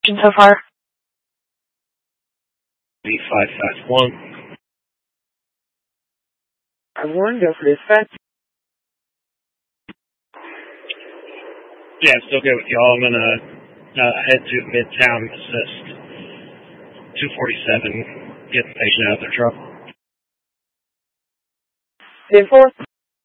so far? B551. 5-1, go for dispatch. Yeah, I'm still good with y'all. I'm gonna head to Midtown Assist. 247. Get the patient out of their truck. 10-4.